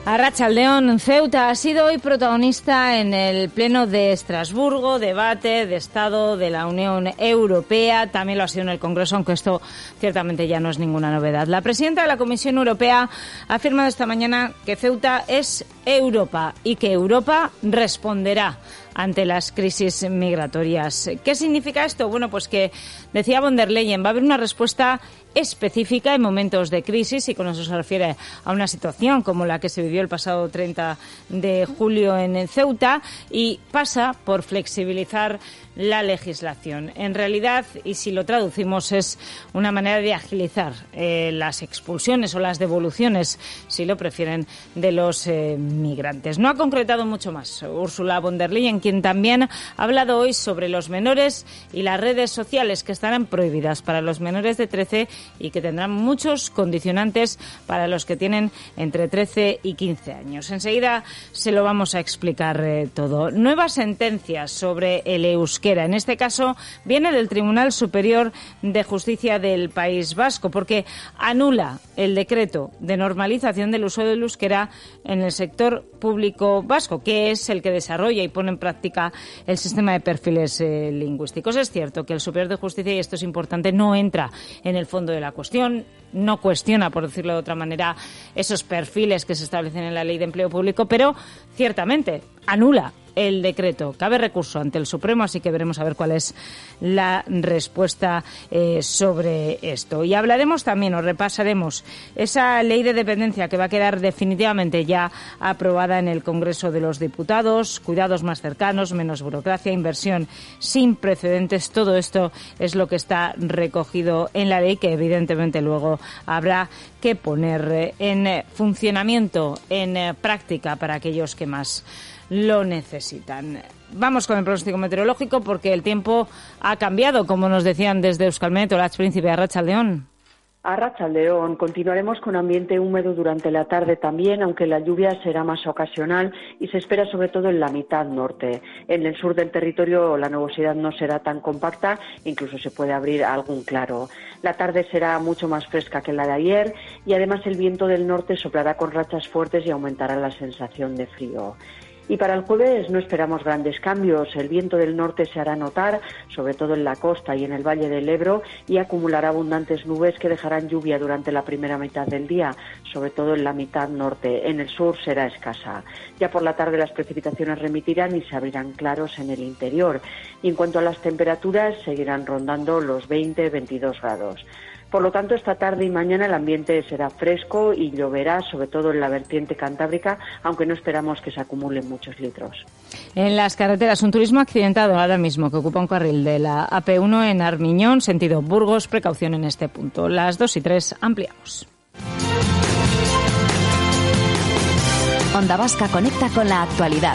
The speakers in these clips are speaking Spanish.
Arratsaldeón. Ceuta ha sido hoy protagonista en el Pleno de Estrasburgo, debate de Estado de la Unión Europea. También lo ha sido en el Congreso, aunque esto ciertamente ya no es ninguna novedad. La presidenta de la Comisión Europea ha afirmado esta mañana que Ceuta es Europa y que Europa responderá ante las crisis migratorias. ¿Qué significa esto? Bueno, pues que, decía von der Leyen, va a haber una respuesta específica en momentos de crisis, y con eso se refiere a una situación como la que se vivió el pasado 30 de julio en Ceuta, y pasa por flexibilizar la legislación. En realidad, y si lo traducimos, es una manera de agilizar las expulsiones o las devoluciones, si lo prefieren, de los migrantes. No ha concretado mucho más Ursula von der Leyen, quien también ha hablado hoy sobre los menores y las redes sociales, que estarán prohibidas para los menores de 13 y que tendrán muchos condicionantes para los que tienen entre 13 y 15 años. Enseguida se lo vamos a explicar todo. Nuevas sentencias sobre el euskera. En este caso viene del Tribunal Superior de Justicia del País Vasco, porque anula el decreto de normalización del uso del euskera en el sector público vasco, que es el que desarrolla y pone en práctica el sistema de perfiles lingüísticos. Es cierto que el Superior de Justicia, y esto es importante, no entra en el fondo de la cuestión, no cuestiona, por decirlo de otra manera, esos perfiles que se establecen en la Ley de Empleo Público, pero ciertamente anula el decreto. Cabe recurso ante el Supremo, así que veremos a ver cuál es la respuesta sobre esto. Y hablaremos también, o repasaremos, esa ley de dependencia que va a quedar definitivamente ya aprobada en el Congreso de los Diputados. Cuidados más cercanos, menos burocracia, inversión sin precedentes. Todo esto es lo que está recogido en la ley, que evidentemente luego habrá que poner en funcionamiento, en práctica, para aquellos que más lo necesitan. Vamos con el pronóstico meteorológico, porque el tiempo ha cambiado, como nos decían desde Euskalmet. Hola, Príncipe, arratsaldeón. Arratsaldeón. Continuaremos con ambiente húmedo durante la tarde también, aunque la lluvia será más ocasional y se espera sobre todo en la mitad norte. En el sur del territorio la nubosidad no será tan compacta, incluso se puede abrir algún claro. La tarde será mucho más fresca que la de ayer y además el viento del norte soplará con rachas fuertes y aumentará la sensación de frío. Y para el jueves no esperamos grandes cambios. El viento del norte se hará notar, sobre todo en la costa y en el Valle del Ebro, y acumulará abundantes nubes que dejarán lluvia durante la primera mitad del día, sobre todo en la mitad norte. En el sur será escasa. Ya por la tarde las precipitaciones remitirán y se abrirán claros en el interior. Y en cuanto a las temperaturas, seguirán rondando los 20-22 grados. Por lo tanto, esta tarde y mañana el ambiente será fresco y lloverá, sobre todo en la vertiente cantábrica, aunque no esperamos que se acumulen muchos litros. En las carreteras, un turismo accidentado ahora mismo que ocupa un carril de la AP1 en Armiñón, sentido Burgos. Precaución en este punto. Las 2:03 ampliamos. Onda Vasca conecta con la actualidad.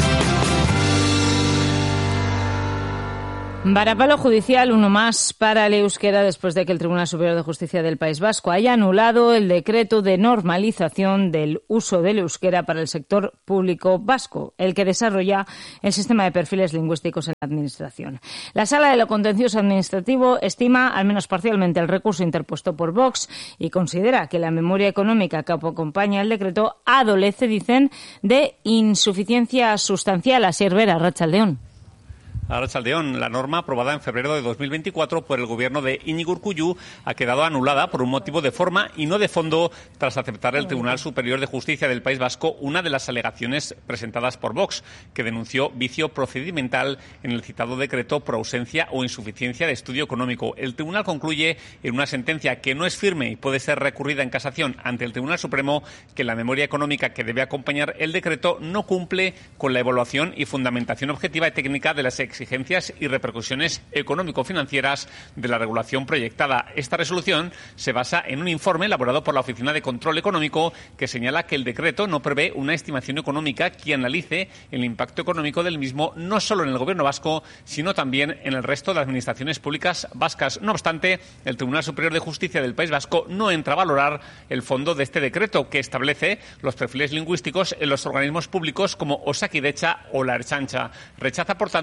Varapalo judicial, uno más para el euskera, después de que el Tribunal Superior de Justicia del País Vasco haya anulado el decreto de normalización del uso del euskera para el sector público vasco, el que desarrolla el sistema de perfiles lingüísticos en la Administración. La Sala de lo Contencioso Administrativo estima, al menos parcialmente, el recurso interpuesto por Vox y considera que la memoria económica que acompaña el decreto adolece, dicen, de insuficiencia sustancial. Asier Vera, arratsaldeón. Arratsaldeón, la norma aprobada en febrero de 2024 por el gobierno de Iñigo Urkullu ha quedado anulada por un motivo de forma y no de fondo, tras aceptar el Tribunal Superior de Justicia del País Vasco una de las alegaciones presentadas por Vox, que denunció vicio procedimental en el citado decreto por ausencia o insuficiencia de estudio económico. El tribunal concluye en una sentencia que no es firme y puede ser recurrida en casación ante el Tribunal Supremo que la memoria económica que debe acompañar el decreto no cumple con la evaluación y fundamentación objetiva y técnica de las exigencias y repercusiones económico-financieras de la regulación proyectada. Esta resolución se basa en un informe elaborado por la Oficina de Control Económico que señala que el decreto no prevé una estimación económica que analice el impacto económico del mismo no solo en el Gobierno vasco, sino también en el resto de administraciones públicas vascas. No obstante, el Tribunal Superior de Justicia del País Vasco no entra a valorar el fondo de este decreto, que establece los perfiles lingüísticos en los organismos públicos como Osakidetza o la Ertzaintza. Rechaza, por tanto,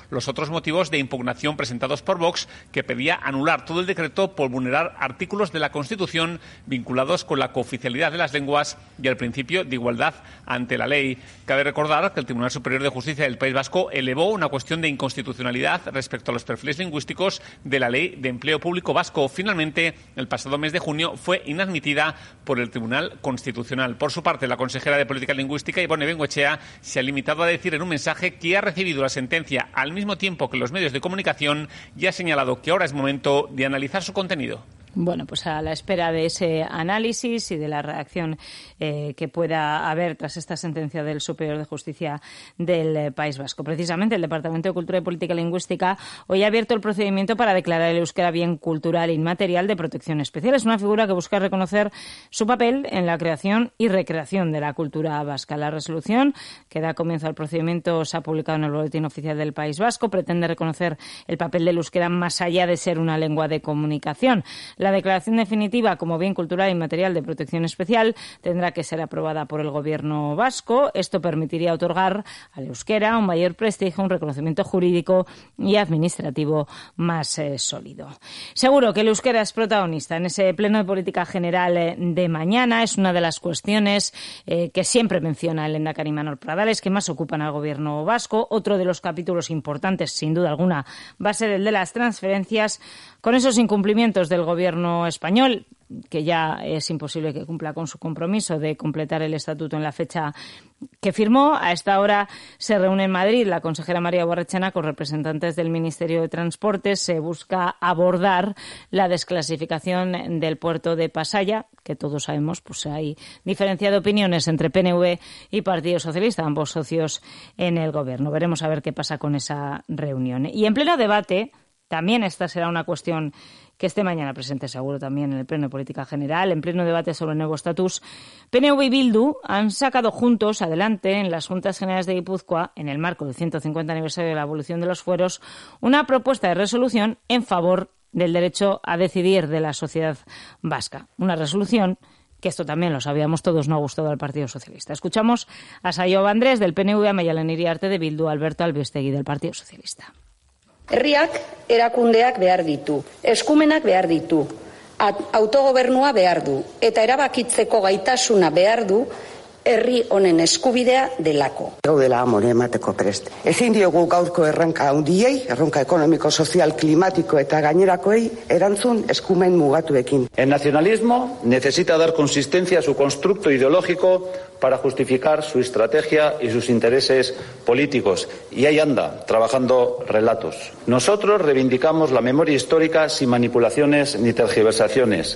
los otros motivos de impugnación presentados por Vox, que pedía anular todo el decreto por vulnerar artículos de la Constitución vinculados con la cooficialidad de las lenguas y el principio de igualdad ante la ley. Cabe recordar que el Tribunal Superior de Justicia del País Vasco elevó una cuestión de inconstitucionalidad respecto a los perfiles lingüísticos de la Ley de Empleo Público Vasco. Finalmente, el pasado mes de junio fue inadmitida por el Tribunal Constitucional. Por su parte, la consejera de Política Lingüística, Ibone Bengoechea, se ha limitado a decir en un mensaje que ha recibido la sentencia al mismo tiempo que los medios de comunicación y ha señalado que ahora es momento de analizar su contenido. Bueno, pues a la espera de ese análisis y de la reacción que pueda haber tras esta sentencia del Superior de Justicia del País Vasco. Precisamente el Departamento de Cultura y Política Lingüística hoy ha abierto el procedimiento para declarar el euskera bien cultural inmaterial de protección especial. Es una figura que busca reconocer su papel en la creación y recreación de la cultura vasca. La resolución que da comienzo al procedimiento se ha publicado en el Boletín Oficial del País Vasco. Pretende reconocer el papel del euskera más allá de ser una lengua de comunicación. La declaración definitiva como bien cultural inmaterial de protección especial tendrá que ser aprobada por el Gobierno vasco. Esto permitiría otorgar al euskera un mayor prestigio, un reconocimiento jurídico y administrativo más sólido. Seguro que el euskera es protagonista en ese pleno de política general de mañana. Es una de las cuestiones que siempre menciona el lehendakari Imanol Pradales, que más ocupan al Gobierno vasco. Otro de los capítulos importantes, sin duda alguna, va a ser el de las transferencias, con esos incumplimientos del Gobierno español, que ya es imposible que cumpla con su compromiso de completar el estatuto en la fecha que firmó. A esta hora se reúne en Madrid la consejera María Borrachena con representantes del Ministerio de Transportes. Se busca abordar la desclasificación del puerto de Pasaia, que todos sabemos, pues hay diferencia de opiniones entre PNV y Partido Socialista, ambos socios en el Gobierno. Veremos a ver qué pasa con esa reunión. Y en pleno debate, también esta será una cuestión que esté mañana presente seguro también en el Pleno de Política General, en pleno debate sobre el nuevo estatus. PNV y Bildu han sacado juntos adelante en las Juntas Generales de Guipúzcoa, en el marco del 150 aniversario de la abolición de los fueros, una propuesta de resolución en favor del derecho a decidir de la sociedad vasca. Una resolución que, esto también lo sabíamos todos, no ha gustado al Partido Socialista. Escuchamos a Saio Andrés del PNV, a Maialen Iriarte de Bildu, a Alberto Albiestegui del Partido Socialista. Herriak erakundeak behar ditu, eskumenak behar ditu, autogobernua behar du, eta erabakitzeko gaitasuna behar du herri honen eskubidea delako. Gaudela amore emateko prest. Ezin diogu gaurko erronka handiei, erronka ekonomiko, sozial, klimatiko eta gainerakoei erantzun eskumen mugatuekin. El nacionalismo necesita dar consistencia a su constructo ideológico para justificar su estrategia y sus intereses políticos. Y ahí anda, trabajando relatos. Nosotros reivindicamos la memoria histórica sin manipulaciones ni tergiversaciones.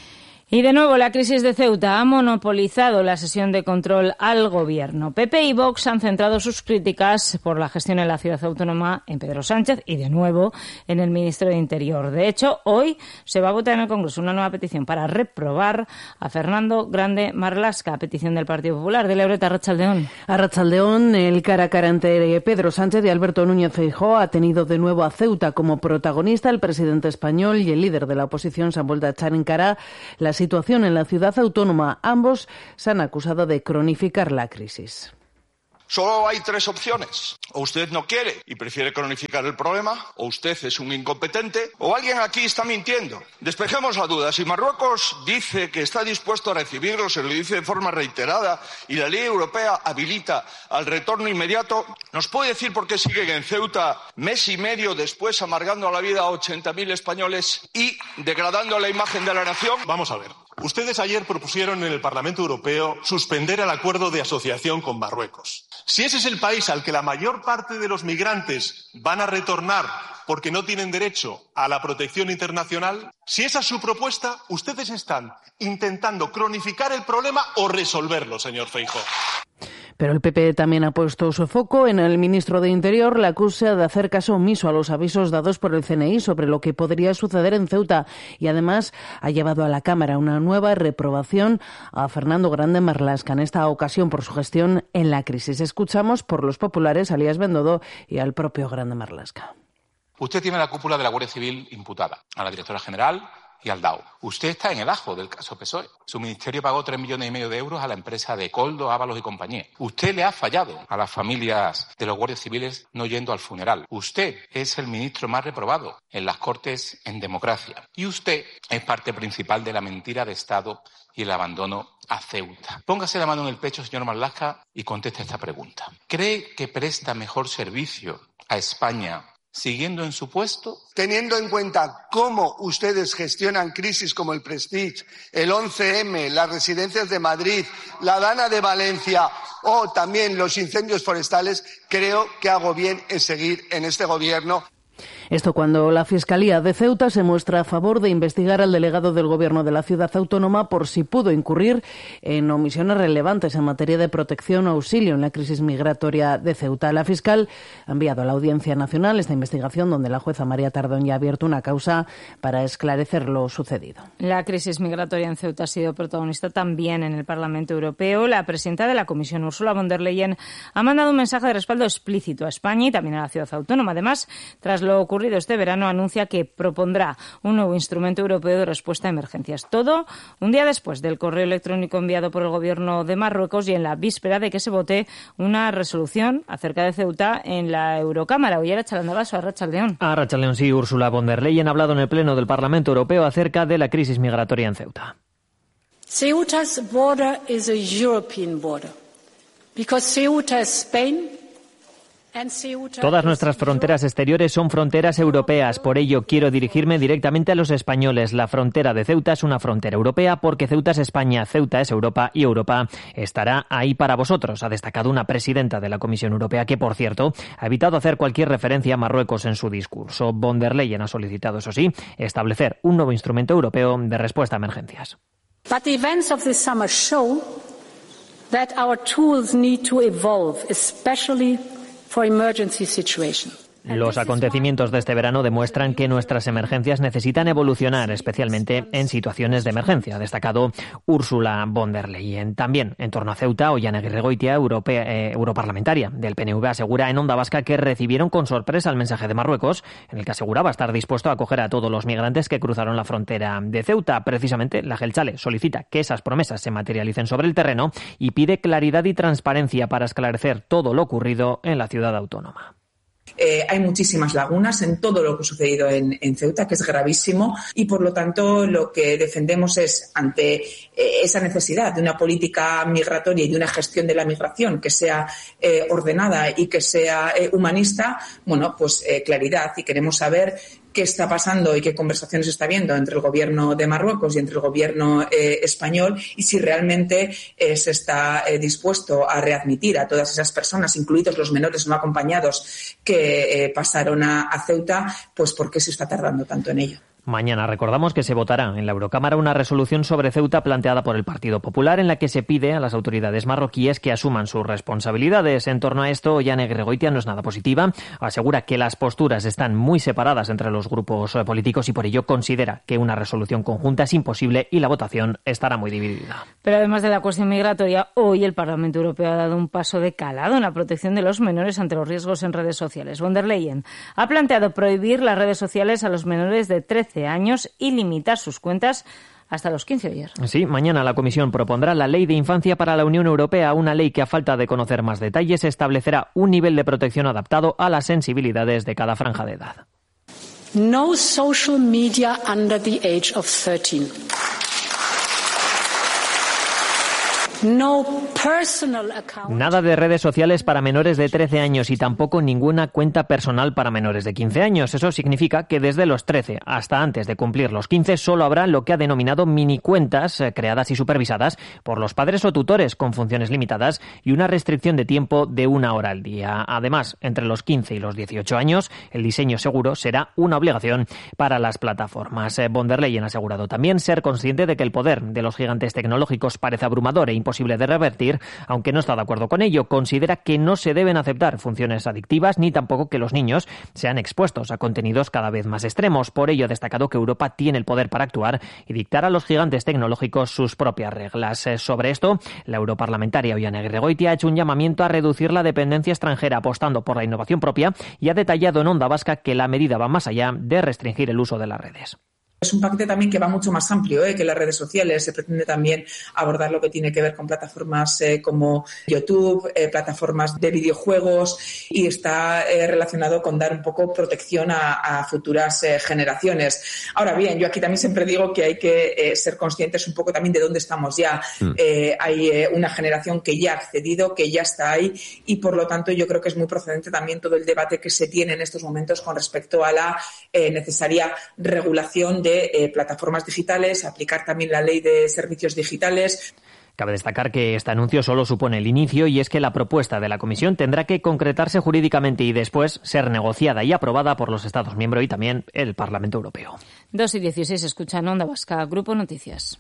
Y de nuevo, la crisis de Ceuta ha monopolizado la sesión de control al Gobierno. PP y Vox han centrado sus críticas por la gestión en la ciudad autónoma en Pedro Sánchez y, de nuevo, en el ministro de Interior. De hecho, hoy se va a votar en el Congreso una nueva petición para reprobar a Fernando Grande Marlaska, petición del Partido Popular. De Laureta, Arratsaldeón. Arratsaldeón, el cara a cara entre Pedro Sánchez y Alberto Núñez Feijóo ha tenido de nuevo a Ceuta como protagonista. El presidente español y el líder de la oposición se han vuelto a echar en cara la situación en la ciudad autónoma. Ambos se han acusado de cronificar la crisis. Solo hay tres opciones. O usted no quiere y prefiere cronificar el problema, o usted es un incompetente, o alguien aquí está mintiendo. Despejemos la duda. Si Marruecos dice que está dispuesto a recibirlos, se lo dice de forma reiterada, y la ley europea habilita al retorno inmediato, ¿nos puede decir por qué siguen en Ceuta mes y medio después amargando la vida a 80.000 españoles y degradando la imagen de la nación? Vamos a ver. Ustedes ayer propusieron en el Parlamento Europeo suspender el acuerdo de asociación con Marruecos. Si ese es el país al que la mayor parte de los migrantes van a retornar porque no tienen derecho a la protección internacional, si esa es su propuesta, ustedes están intentando cronificar el problema o resolverlo, señor Feijóo. Pero el PP también ha puesto su foco en el ministro de Interior. Le acusa de hacer caso omiso a los avisos dados por el CNI sobre lo que podría suceder en Ceuta y además ha llevado a la Cámara una nueva reprobación a Fernando Grande Marlaska, en esta ocasión por su gestión en la crisis. Escuchamos por los populares a Elías Bendodo y al propio Grande Marlaska. Usted tiene la cúpula de la Guardia Civil imputada, a la directora general, y Aldao. Usted está en el ajo del caso PSOE. Su ministerio pagó 3,5 millones de euros a la empresa de Coldo, Ábalos y compañía. Usted le ha fallado a las familias de los guardias civiles no yendo al funeral. Usted es el ministro más reprobado en las Cortes en democracia. Y usted es parte principal de la mentira de Estado y el abandono a Ceuta. Póngase la mano en el pecho, señor Marlaska, y conteste esta pregunta. ¿Cree que presta mejor servicio a España siguiendo en su puesto? Teniendo en cuenta cómo ustedes gestionan crisis como el Prestige, el 11M, las residencias de Madrid, la Dana de Valencia o también los incendios forestales, creo que hago bien en seguir en este gobierno. Esto cuando la Fiscalía de Ceuta se muestra a favor de investigar al delegado del Gobierno de la ciudad autónoma por si pudo incurrir en omisiones relevantes en materia de protección o auxilio en la crisis migratoria de Ceuta. La fiscal ha enviado a la Audiencia Nacional esta investigación donde la jueza María Tardón ya ha abierto una causa para esclarecer lo sucedido. La crisis migratoria en Ceuta ha sido protagonista también en el Parlamento Europeo. La presidenta de la Comisión, Ursula von der Leyen, ha mandado un mensaje de respaldo explícito a España y también a la ciudad autónoma. Además, tras lo ocurrido este verano, anuncia que propondrá un nuevo instrumento europeo de respuesta a emergencias. Todo un día después del correo electrónico enviado por el Gobierno de Marruecos y en la víspera de que se vote una resolución acerca de Ceuta en la Eurocámara. Hoy Arratsaldeon, Arratsaldeon. Arratsaldeon, sí. Ursula von der Leyen ha hablado en el Pleno del Parlamento Europeo acerca de la crisis migratoria en Ceuta. Ceuta's border is a European border because Ceuta is Spain. Todas nuestras fronteras exteriores son fronteras europeas, por ello quiero dirigirme directamente a los españoles. La frontera de Ceuta es una frontera europea porque Ceuta es España, Ceuta es Europa y Europa estará ahí para vosotros, ha destacado una presidenta de la Comisión Europea que, por cierto, ha evitado hacer cualquier referencia a Marruecos en su discurso. Von der Leyen ha solicitado, eso sí, establecer un nuevo instrumento europeo de respuesta a emergencias. But the events of this summer show that our tools need to evolve, especially for emergency situations. Los acontecimientos de este verano demuestran que nuestras emergencias necesitan evolucionar, especialmente en situaciones de emergencia, ha destacado Ursula von der Leyen. También, en torno a Ceuta, Oihane Aguirregoitia, europarlamentaria del PNV, asegura en Onda Vasca que recibieron con sorpresa el mensaje de Marruecos, en el que aseguraba estar dispuesto a acoger a todos los migrantes que cruzaron la frontera de Ceuta. Precisamente, la Geltzale solicita que esas promesas se materialicen sobre el terreno y pide claridad y transparencia para esclarecer todo lo ocurrido en la ciudad autónoma. Hay muchísimas lagunas en todo lo que ha sucedido en Ceuta, que es gravísimo, y por lo tanto lo que defendemos es, ante esa necesidad de una política migratoria y de una gestión de la migración que sea ordenada y que sea humanista, claridad, y queremos saber qué está pasando y qué conversaciones está habiendo entre el gobierno de Marruecos y entre el gobierno español, y si realmente se está dispuesto a readmitir a todas esas personas, incluidos los menores no acompañados que pasaron a Ceuta, pues por qué se está tardando tanto en ello. Mañana recordamos que se votará en la Eurocámara una resolución sobre Ceuta planteada por el Partido Popular en la que se pide a las autoridades marroquíes que asuman sus responsabilidades. En torno a esto, Oihane Aguirregoitia no es nada positiva. Asegura que las posturas están muy separadas entre los grupos políticos y por ello considera que una resolución conjunta es imposible y la votación estará muy dividida. Pero además de la cuestión migratoria, hoy el Parlamento Europeo ha dado un paso de calado en la protección de los menores ante los riesgos en redes sociales. Von der Leyen ha planteado prohibir las redes sociales a los menores de 13 años y limitar sus cuentas hasta los 15 ayer. Sí, mañana la Comisión propondrá la Ley de Infancia para la Unión Europea, una ley que, a falta de conocer más detalles, establecerá un nivel de protección adaptado a las sensibilidades de cada franja de edad. No social media under the age of 13. Nada de redes sociales para menores de 13 años y tampoco ninguna cuenta personal para menores de 15 años. Eso significa que desde los 13 hasta antes de cumplir los 15 solo habrá lo que ha denominado minicuentas creadas y supervisadas por los padres o tutores con funciones limitadas y una restricción de tiempo de 1 hora al día. Además, entre los 15 y los 18 años, el diseño seguro será una obligación para las plataformas. Von der Leyen ha asegurado también ser consciente de que el poder de los gigantes tecnológicos parece abrumador e imposible de revertir, aunque no está de acuerdo con ello. Considera que no se deben aceptar funciones adictivas ni tampoco que los niños sean expuestos a contenidos cada vez más extremos. Por ello ha destacado que Europa tiene el poder para actuar y dictar a los gigantes tecnológicos sus propias reglas. Sobre esto, la europarlamentaria Oihane Aguirregoitia ha hecho un llamamiento a reducir la dependencia extranjera apostando por la innovación propia y ha detallado en Onda Vasca que la medida va más allá de restringir el uso de las redes. Es un paquete también que va mucho más amplio que las redes sociales. Se pretende también abordar lo que tiene que ver con plataformas como YouTube, plataformas de videojuegos, y está relacionado con dar un poco protección a futuras generaciones. Ahora bien, yo aquí también siempre digo que hay que ser conscientes un poco también de dónde estamos ya. Hay una generación que ya ha accedido, que ya está ahí, y por lo tanto yo creo que es muy procedente también todo el debate que se tiene en estos momentos con respecto a la necesaria regulación de plataformas digitales, aplicar también la ley de servicios digitales. Cabe destacar que este anuncio solo supone el inicio, y es que la propuesta de la Comisión tendrá que concretarse jurídicamente y después ser negociada y aprobada por los Estados miembros y también el Parlamento Europeo. 2:16, escuchan Onda Vasca, Grupo Noticias.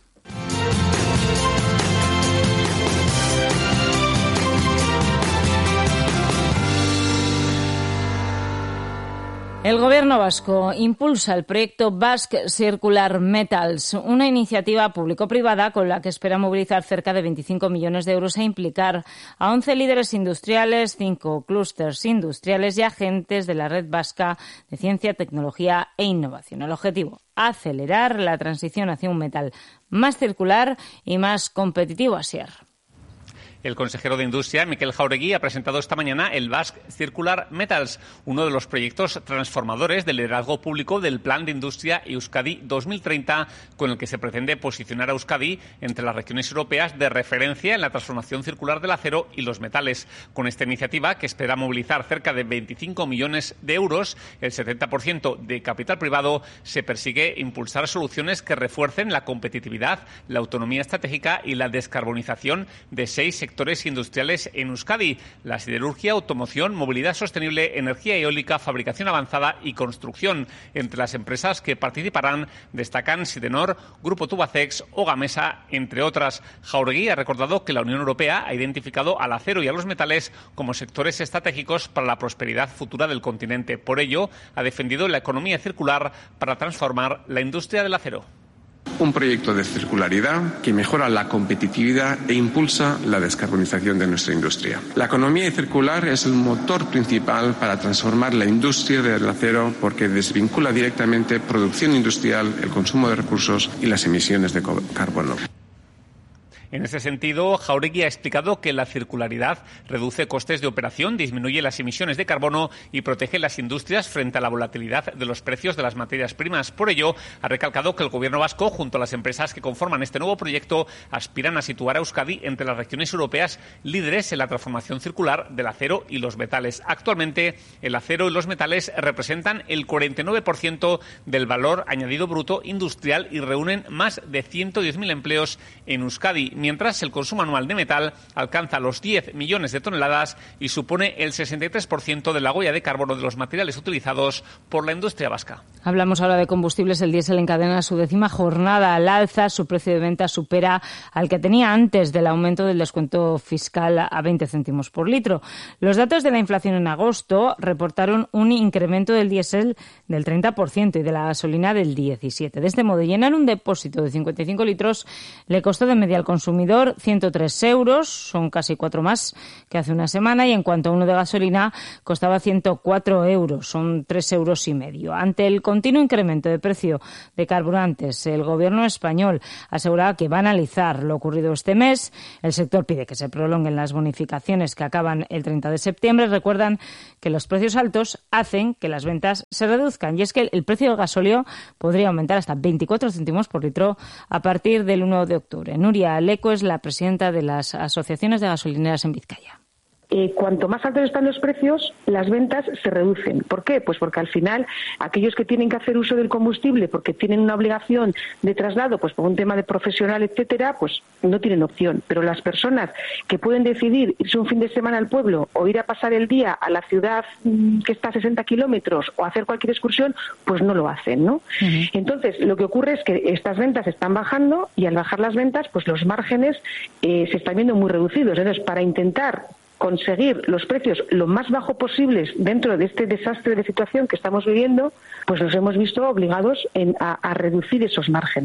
El Gobierno vasco impulsa el proyecto Basque Circular Metals, una iniciativa público-privada con la que espera movilizar cerca de 25 millones de euros e implicar a 11 líderes industriales, 5 clústeres industriales y agentes de la red vasca de ciencia, tecnología e innovación. El objetivo, acelerar la transición hacia un metal más circular y más competitivo. Asier. El consejero de Industria, Mikel Jauregui, ha presentado esta mañana el Basque Circular Metals, uno de los proyectos transformadores del liderazgo público del Plan de Industria Euskadi 2030, con el que se pretende posicionar a Euskadi entre las regiones europeas de referencia en la transformación circular del acero y los metales. Con esta iniciativa, que espera movilizar cerca de 25 millones de euros, el 70% de capital privado, se persigue impulsar soluciones que refuercen la competitividad, la autonomía estratégica y la descarbonización de 6 sectores industriales en Euskadi: la siderurgia, automoción, movilidad sostenible, energía eólica, fabricación avanzada y construcción. Entre las empresas que participarán destacan Sidenor, Grupo Tubacex o Gamesa, entre otras. Jauregui ha recordado que la Unión Europea ha identificado al acero y a los metales como sectores estratégicos para la prosperidad futura del continente. Por ello, ha defendido la economía circular para transformar la industria del acero. Un proyecto de circularidad que mejora la competitividad e impulsa la descarbonización de nuestra industria. La economía circular es el motor principal para transformar la industria del acero, porque desvincula directamente producción industrial, el consumo de recursos y las emisiones de carbono. En ese sentido, Jauregui ha explicado que la circularidad reduce costes de operación, disminuye las emisiones de carbono y protege las industrias frente a la volatilidad de los precios de las materias primas. Por ello, ha recalcado que el Gobierno vasco, junto a las empresas que conforman este nuevo proyecto, aspiran a situar a Euskadi entre las regiones europeas líderes en la transformación circular del acero y los metales. Actualmente, el acero y los metales representan el 49% del valor añadido bruto industrial y reúnen más de 110.000 empleos en Euskadi, mientras el consumo anual de metal alcanza los 10 millones de toneladas y supone el 63% de la huella de carbono de los materiales utilizados por la industria vasca. Hablamos ahora de combustibles. El diésel encadena su 10ª jornada al alza. Su precio de venta supera al que tenía antes del aumento del descuento fiscal a 20 céntimos por litro. Los datos de la inflación en agosto reportaron un incremento del diésel del 30% y de la gasolina del 17%. De este modo, llenar un depósito de 55 litros le costó de media al consumidor 103 euros, son casi 4 más que hace una semana, y en cuanto a uno de gasolina costaba 104 euros, son 3,5 euros. Ante el continuo incremento de precio de carburantes, el Gobierno español aseguraba que va a analizar lo ocurrido este mes. El sector pide que se prolonguen las bonificaciones que acaban el 30 de septiembre. Recuerdan que los precios altos hacen que las ventas se reduzcan, y es que el precio del gasóleo podría aumentar hasta 24 céntimos por litro a partir del 1 de octubre. Nuria Leco es la presidenta de las asociaciones de gasolineras en Vizcaya. Cuanto más altos están los precios, las ventas se reducen. ¿Por qué? Pues porque al final aquellos que tienen que hacer uso del combustible porque tienen una obligación de traslado, pues por un tema de profesional, etcétera, pues no tienen opción. Pero las personas que pueden decidir irse un fin de semana al pueblo o ir a pasar el día a la ciudad que está a 60 kilómetros o hacer cualquier excursión, pues no lo hacen, ¿no? Uh-huh. Entonces, lo que ocurre es que estas ventas están bajando, y al bajar las ventas, pues los márgenes se están viendo muy reducidos. Entonces, para intentar conseguir los precios lo más bajo posibles dentro de este desastre de situación que estamos viviendo, pues nos hemos visto obligados a reducir esos márgenes.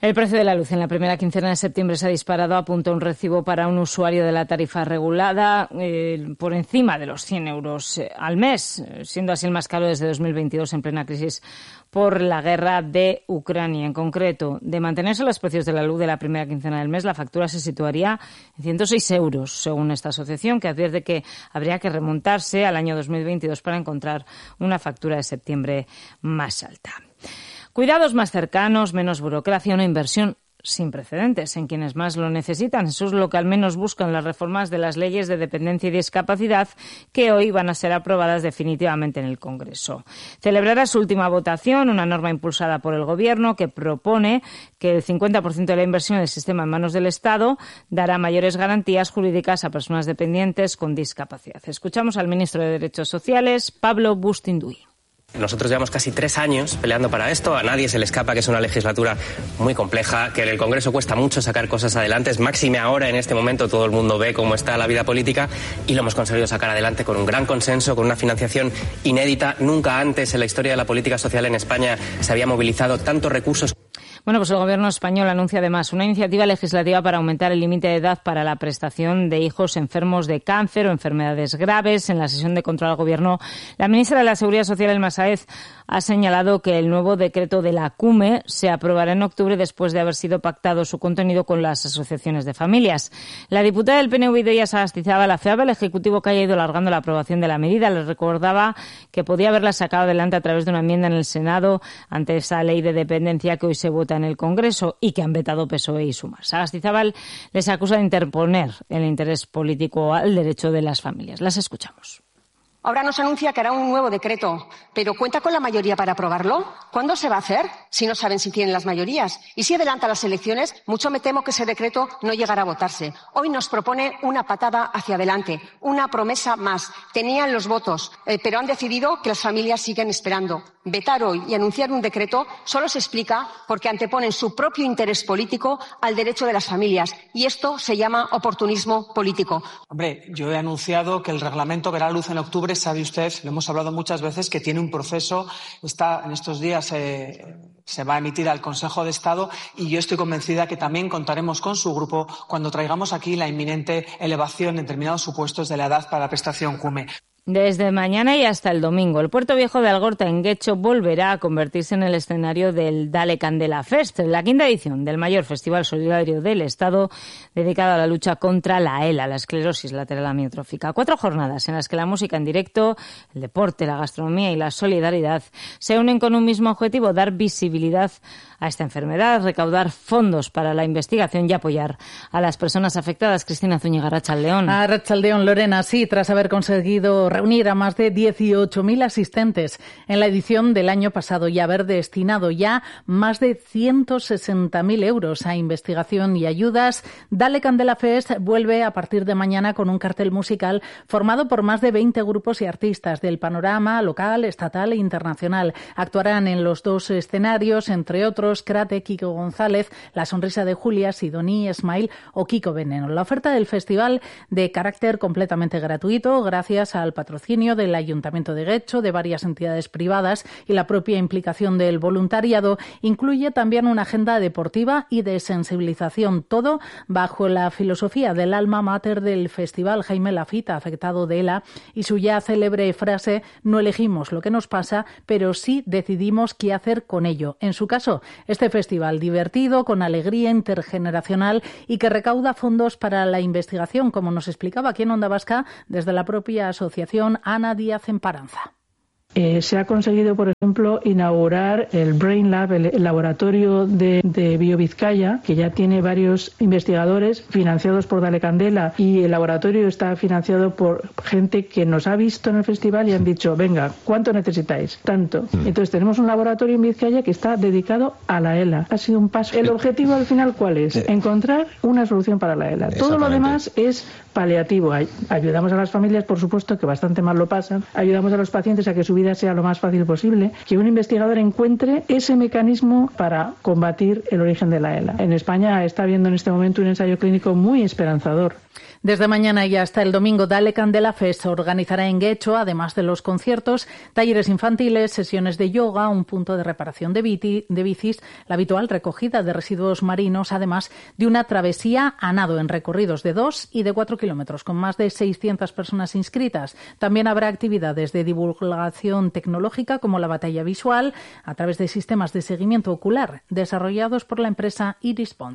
El precio de la luz en la primera quincena de septiembre se ha disparado, apunta un recibo para un usuario de la tarifa regulada por encima de los 100 euros al mes, siendo así el más caro desde 2022 en plena crisis por la guerra de Ucrania. En concreto, de mantenerse los precios de la luz de la primera quincena del mes, la factura se situaría en 106 euros, según esta asociación, que advierte que habría que remontarse al año 2022 para encontrar una factura de septiembre más alta. Cuidados más cercanos, menos burocracia, una inversión sin precedentes en quienes más lo necesitan. Eso es lo que al menos buscan las reformas de las leyes de dependencia y discapacidad que hoy van a ser aprobadas definitivamente en el Congreso. Celebrará su última votación una norma impulsada por el Gobierno que propone que el 50% de la inversión del sistema en manos del Estado dará mayores garantías jurídicas a personas dependientes con discapacidad. Escuchamos al ministro de Derechos Sociales, Pablo Bustinduy. Nosotros llevamos casi 3 años peleando para esto. A nadie se le escapa que es una legislatura muy compleja, que en el Congreso cuesta mucho sacar cosas adelante. Es máxime ahora, en este momento, todo el mundo ve cómo está la vida política y lo hemos conseguido sacar adelante con un gran consenso, con una financiación inédita. Nunca antes en la historia de la política social en España se había movilizado tantos recursos. Bueno, pues el Gobierno español anuncia además una iniciativa legislativa para aumentar el límite de edad para la prestación de hijos enfermos de cáncer o enfermedades graves. En la sesión de control al Gobierno, la ministra de la Seguridad Social, Elma Sáez, ha señalado que el nuevo decreto de la CUME se aprobará en octubre después de haber sido pactado su contenido con las asociaciones de familias. La diputada del PNV, Idoia Sagastizabal, afeaba al Ejecutivo que haya ido alargando la aprobación de la medida. Le recordaba que podía haberla sacado adelante a través de una enmienda en el Senado ante esa ley de dependencia que hoy se vota en el Congreso y que han vetado PSOE y Sumar. Sagastizabal les acusa de interponer el interés político al derecho de las familias. Las escuchamos. Ahora nos anuncia que hará un nuevo decreto, pero ¿cuenta con la mayoría para aprobarlo? ¿Cuándo se va a hacer? Si no saben si tienen las mayorías. Y si adelanta las elecciones, mucho me temo que ese decreto no llegará a votarse. Hoy nos propone una patada hacia adelante, una promesa más. Tenían los votos, pero han decidido que las familias siguen esperando. Vetar hoy y anunciar un decreto solo se explica porque anteponen su propio interés político al derecho de las familias. Y esto se llama oportunismo político. Hombre, yo he anunciado que el reglamento verá luz en octubre. Sabe usted, lo hemos hablado muchas veces, que tiene un proceso, en estos días se va a emitir al Consejo de Estado y yo estoy convencida que también contaremos con su grupo cuando traigamos aquí la inminente elevación en determinados supuestos de la edad para la prestación CUME. Desde mañana y hasta el domingo, el Puerto Viejo de Algorta, en Guecho, volverá a convertirse en el escenario del Dale Candela Fest, la quinta edición del mayor festival solidario del Estado dedicado a la lucha contra la ELA, la esclerosis lateral amiotrófica. 4 jornadas en las que la música en directo, el deporte, la gastronomía y la solidaridad se unen con un mismo objetivo: dar visibilidad a esta enfermedad, recaudar fondos para la investigación y apoyar a las personas afectadas. Cristina Zúñiga, Arratsaldeón. Arratsaldeón, Lorena. Sí, tras haber conseguido reunir a más de 18.000 asistentes en la edición del año pasado y haber destinado ya más de 160.000 euros a investigación y ayudas, Dale Candela Fest vuelve a partir de mañana con un cartel musical formado por más de 20 grupos y artistas del panorama local, estatal e internacional. Actuarán en los 2 escenarios, entre otros, Crate, Kiko González, La Sonrisa de Julia, Sidoní, Smile o Kiko Veneno. La oferta del festival, de carácter completamente gratuito, gracias al patrocinio del Ayuntamiento de Guecho, de varias entidades privadas y la propia implicación del voluntariado, incluye también una agenda deportiva y de sensibilización, todo bajo la filosofía del alma mater del festival, Jaime Lafita, afectado de ELA, y su ya célebre frase: no elegimos lo que nos pasa, pero sí decidimos qué hacer con ello. En su caso, este festival divertido, con alegría intergeneracional y que recauda fondos para la investigación, como nos explicaba aquí en Onda Vasca desde la propia asociación Ana Díaz Emparanza. Se ha conseguido, por ejemplo, inaugurar el Brain Lab, el laboratorio de BioVizcaya, que ya tiene varios investigadores financiados por Dale Candela, y el laboratorio está financiado por gente que nos ha visto en el festival y han dicho: venga, ¿cuánto necesitáis? Tanto. Entonces tenemos un laboratorio en Vizcaya que está dedicado a la ELA. Ha sido un paso. El objetivo al final, ¿cuál es? Encontrar una solución para la ELA. Todo lo demás es paliativo. Ayudamos a las familias, por supuesto, que bastante mal lo pasan. Ayudamos a los pacientes a que su vida vida sea lo más fácil posible, que un investigador encuentre ese mecanismo para combatir el origen de la ELA. En España está habiendo en este momento un ensayo clínico muy esperanzador. Desde mañana y hasta el domingo, Dale Candela Fest organizará en Guecho, además de los conciertos, talleres infantiles, sesiones de yoga, un punto de reparación de bicis, la habitual recogida de residuos marinos, además de una travesía a nado en recorridos de 2 y de 4 kilómetros, con más de 600 personas inscritas. También habrá actividades de divulgación tecnológica, como la batalla visual, a través de sistemas de seguimiento ocular desarrollados por la empresa Iris Pons.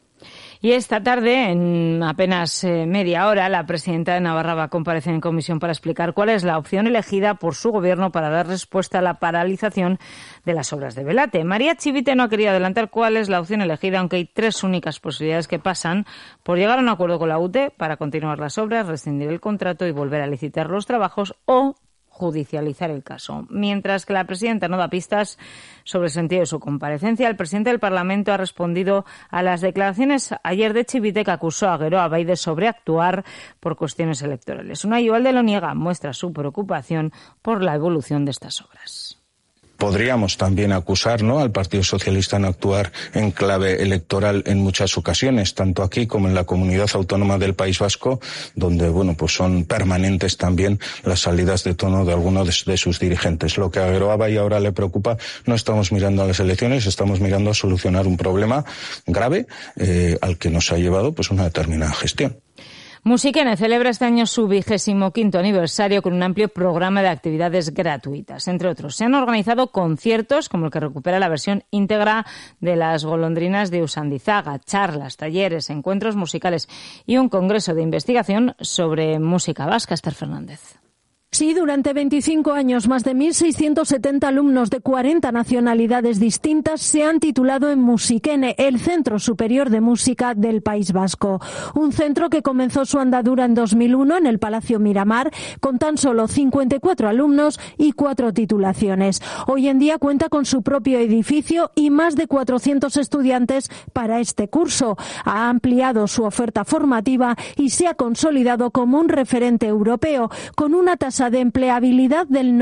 Y esta tarde, en apenas media hora, la presidenta de Navarra va a comparecer en comisión para explicar cuál es la opción elegida por su gobierno para dar respuesta a la paralización de las obras de Belate. María Chivite no ha querido adelantar cuál es la opción elegida, aunque hay 3 únicas posibilidades que pasan por llegar a un acuerdo con la UTE para continuar las obras, rescindir el contrato y volver a licitar los trabajos o judicializar el caso. Mientras que la presidenta no da pistas sobre el sentido de su comparecencia, el presidente del Parlamento ha respondido a las declaraciones ayer de Chivite, que acusó a Geroa Bay de sobreactuar por cuestiones electorales. Unai Ugalde lo niega, muestra su preocupación por la evolución de estas obras. Podríamos también acusar, ¿no?, al Partido Socialista en actuar en clave electoral en muchas ocasiones, tanto aquí como en la Comunidad Autónoma del País Vasco, donde, bueno, pues son permanentes también las salidas de tono de algunos de sus dirigentes. Lo que a Geroa Bay ahora le preocupa, no estamos mirando a las elecciones, estamos mirando a solucionar un problema grave al que nos ha llevado pues una determinada gestión. Musikene celebra este año su 25º aniversario con un amplio programa de actividades gratuitas. Entre otros, se han organizado conciertos, como el que recupera la versión íntegra de Las golondrinas de Usandizaga, charlas, talleres, encuentros musicales y un congreso de investigación sobre música vasca. Esther Fernández. Sí, durante 25 años, más de 1.670 alumnos de 40 nacionalidades distintas se han titulado en Musikene, el Centro Superior de Música del País Vasco. Un centro que comenzó su andadura en 2001 en el Palacio Miramar, con tan solo 54 alumnos y 4 titulaciones. Hoy en día cuenta con su propio edificio y más de 400 estudiantes para este curso. Ha ampliado su oferta formativa y se ha consolidado como un referente europeo, con una tasa de empleabilidad del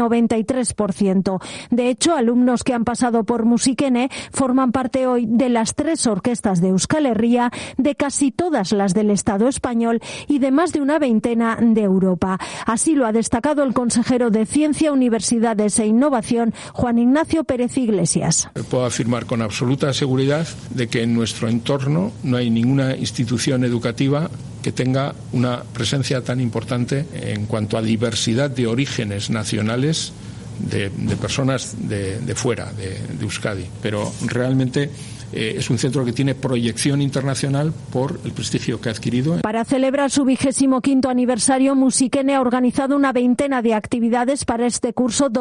93%. De hecho, alumnos que han pasado por Musikene forman parte hoy de las 3 orquestas de Euskal Herria, de casi todas las del Estado español y de más de una veintena de Europa. Así lo ha destacado el consejero de Ciencia, Universidades e Innovación, Juan Ignacio Pérez Iglesias. Puedo afirmar con absoluta seguridad de que en nuestro entorno no hay ninguna institución educativa que tenga una presencia tan importante en cuanto a diversidad de orígenes nacionales de personas de fuera de Euskadi. Pero realmente es un centro que tiene proyección internacional por el prestigio que ha adquirido. Para celebrar su 25º aniversario, Musikene ha organizado una veintena de actividades para este curso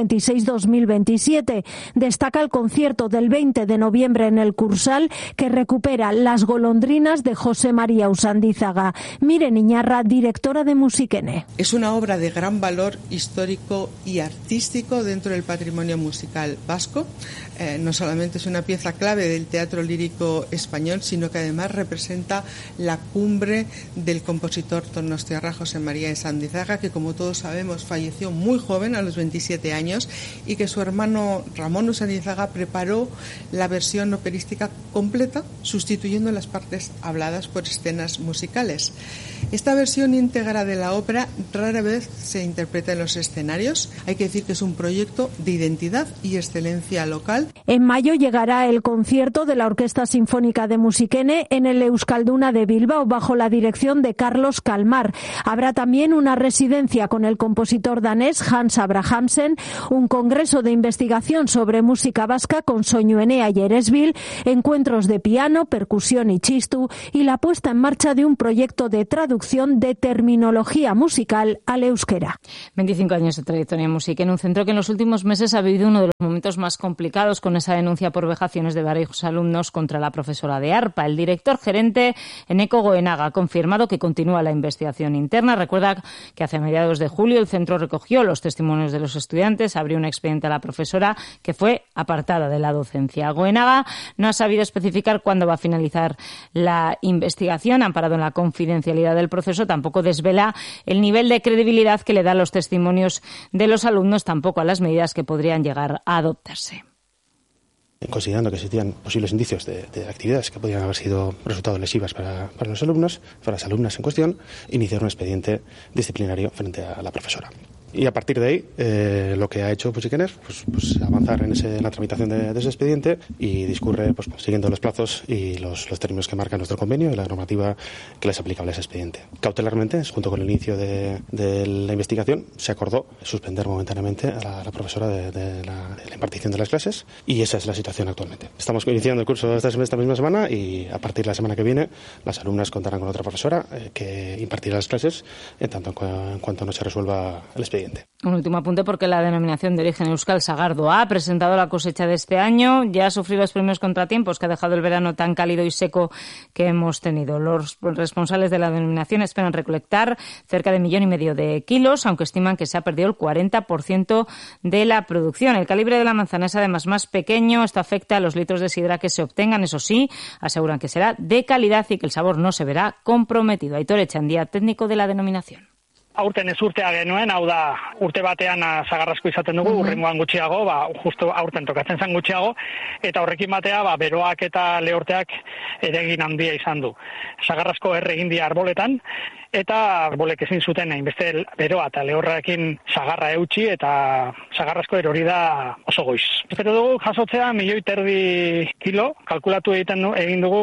2026-2027. Destaca el concierto del 20 de noviembre en el Cursal, que recupera Las golondrinas de José María Usandizaga. Miren Iñarra, directora de Musikene. Es una obra de gran valor histórico y artístico dentro del patrimonio musical vasco. No solamente es una pieza clave del teatro lírico español, sino que además representa la cumbre del compositor donostiarra José María Usandizaga, que, como todos sabemos, falleció muy joven, a los 27 años, y que su hermano Ramón Usandizaga preparó la versión operística completa, sustituyendo las partes habladas por escenas musicales. Esta versión íntegra de la ópera rara vez se interpreta en los escenarios. Hay que decir que es un proyecto de identidad y excelencia local. En mayo llegará el concierto de la Orquesta Sinfónica de Musikene en el Euskalduna de Bilbao, bajo la dirección de Carlos Kalmar. Habrá también una residencia con el compositor danés Hans Abrahamsen, un congreso de investigación sobre música vasca con Soinu Enea y Eresbil, encuentros de piano, percusión y chistu, y la puesta en marcha de un proyecto de traducción de terminología musical al euskera. 25 años de trayectoria en Musikene, un centro que en los últimos meses ha vivido uno de los momentos más complicados, con esa denuncia por vejaciones de varios los alumnos contra la profesora de arpa. El director gerente, Eneko Goenaga, ha confirmado que continúa la investigación interna. Recuerda que hace mediados de julio el centro recogió los testimonios de los estudiantes, abrió un expediente a la profesora que fue apartada de la docencia. Goenaga no ha sabido especificar cuándo va a finalizar la investigación, amparado en la confidencialidad del proceso. Tampoco desvela el nivel de credibilidad que le dan los testimonios de los alumnos, tampoco a las medidas que podrían llegar a adoptarse. Considerando que existían posibles indicios de actividades que podrían haber sido resultado lesivas para los alumnos, para las alumnas en cuestión, iniciar un expediente disciplinario frente a la profesora. Y a partir de ahí, lo que ha hecho Puchiquener, pues avanzar en la tramitación de ese expediente y discurre siguiendo los plazos y los términos que marca nuestro convenio y la normativa que les aplicable a ese expediente. Cautelarmente, junto con el inicio de la investigación, se acordó suspender momentáneamente a la profesora de la impartición de las clases, y esa es la situación actualmente. Estamos iniciando el curso esta misma semana, y a partir de la semana que viene las alumnas contarán con otra profesora que impartirá las clases en cuanto no se resuelva el expediente. Un último apunte, porque la denominación de origen Euskal Sagardo ha presentado la cosecha de este año. Ya ha sufrido los primeros contratiempos que ha dejado el verano tan cálido y seco que hemos tenido. Los responsables de la denominación esperan recolectar cerca de 1,5 millones de kilos, aunque estiman que se ha perdido el 40% de la producción. El calibre de la manzana es además más pequeño. Esto afecta a los litros de sidra que se obtengan. Eso sí, aseguran que será de calidad y que el sabor no se verá comprometido. Aitor Echandía, técnico de la denominación. Aurten ez urtea genuen, hau da, urte batean sagarrasko izaten dugu, urrengoan gutxiago, justo aurten tokatzen zen gutxiago, eta horrekin batea, beroak eta lehorteak eragin handia izan du. Sagarrasko egin dira arboletan, eta arbolek ezin zuten hainbeste beroa eta lehorrekin sagarra eutsi, eta sagarrasko erori da oso goiz. Espero dugu jasotzea 1,5 miloi kilo, kalkulatu egin dugu,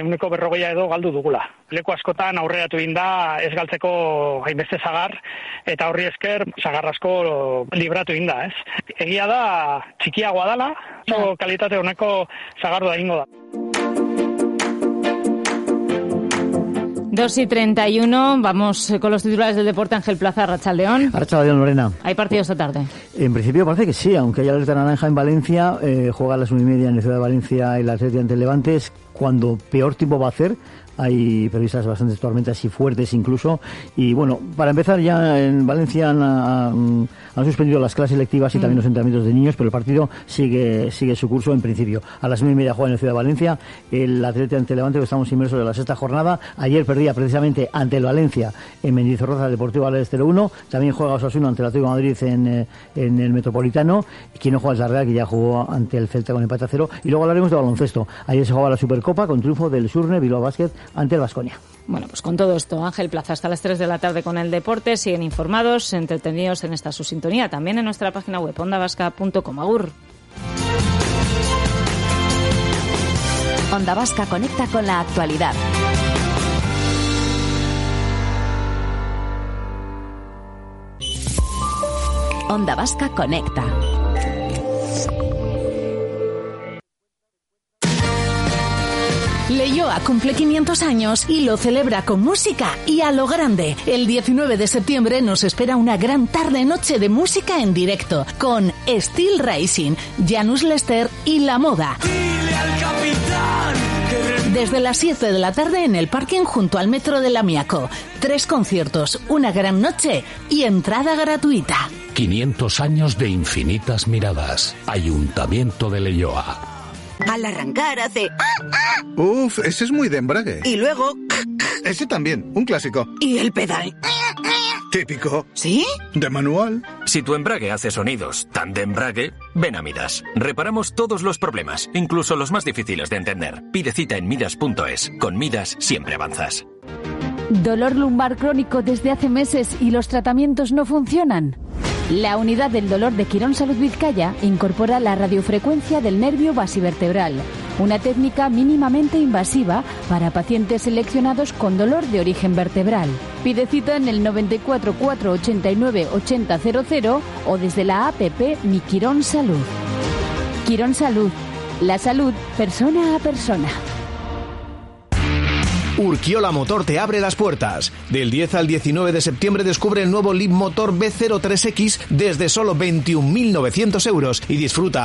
140 edo galdu dugula. Leku askotan aurreratu egin da ez galtzeko hainbeste sagar, eta horri esker sagarrasko libratu egin da, ez? Egia da txikiagoa dela, oso kalitate honeko sagardoa egingo da. 2:31, vamos con los titulares del deporte. Ángel Plaza, Arratsaldeón. Arratsaldeón, Lorena. ¿Hay partido esta tarde? En principio parece que sí, aunque hay alerta naranja en Valencia, juega a las 1:30 en la ciudad de Valencia el Athletic ante el Levante, es cuando peor tiempo va a hacer. Hay previstas bastantes tormentas y fuertes incluso. Y bueno, para empezar, ya en Valencia han suspendido las clases lectivas y también los entrenamientos de niños, pero el partido sigue su curso en principio. A las 9:30 juega en la ciudad de Valencia el Athletic ante el Levante, que estamos inmersos en la sexta jornada. Ayer perdía precisamente ante el Valencia en Mendizorroza, el Deportivo Alavés 0-1. También juega Osasuna ante el Atlético de Madrid en el Metropolitano. Y quien no juega es la Real, que ya jugó ante el Celta con empate a 0. Y luego hablaremos de baloncesto. Ayer se jugaba la Supercopa con triunfo del Surne Bilbao Basket ante el Baskonia. Bueno, pues con todo esto, Ángel Plaza, hasta las 3 de la tarde con el deporte. Siguen informados, entretenidos en esta su sintonía, también en nuestra página web ondavasca.com. Agur. Onda Vasca conecta con la actualidad. Onda Vasca conecta. Leioa cumple 500 años y lo celebra con música y a lo grande. El 19 de septiembre nos espera una gran tarde-noche de música en directo con Steel Racing, Janus Lester y La Moda. Desde las 7 de la tarde en el parking junto al metro de Lamiaco. 3 conciertos, una gran noche y entrada gratuita. 500 años de infinitas miradas. Ayuntamiento de Leioa. Al arrancar hace... Uf, ese es muy de embrague. Y luego... Ese también, un clásico. Y el pedal... Típico. ¿Sí? De manual. Si tu embrague hace sonidos tan de embrague, ven a Midas. Reparamos todos los problemas, incluso los más difíciles de entender. Pide cita en midas.es. Con Midas siempre avanzas. ¿Dolor lumbar crónico desde hace meses y los tratamientos no funcionan? La unidad del dolor de Quirón Salud Vizcaya incorpora la radiofrecuencia del nervio basivertebral, una técnica mínimamente invasiva para pacientes seleccionados con dolor de origen vertebral. Pide cita en el 94 489 8000 o desde la APP Mi Quirón Salud. Quirón Salud, la salud persona a persona. Urkiola Motor te abre las puertas. Del 10 al 19 de septiembre descubre el nuevo Leap Motor B03X desde solo 21.900 euros y disfruta